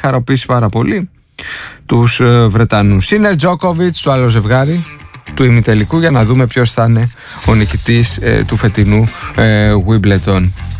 χαροποιήσει πάρα πολύ τους Βρετανούς. Σίνερ Τζόκοβιτς, το άλλο ζευγάρι του ημιτελικού, για να δούμε ποιος θα είναι ο νικητής του φετινού Wimbledon.